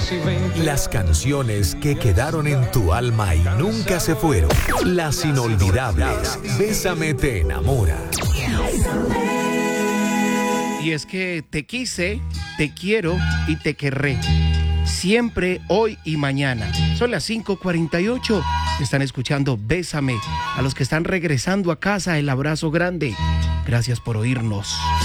Las canciones que quedaron en tu alma y nunca se fueron. Las inolvidables. Bésame te enamora. Y es que te quise, te quiero y te querré. Siempre, hoy y mañana. Son las 5:48. Están escuchando Bésame. A los que están regresando a casa, el abrazo grande. Gracias por oírnos.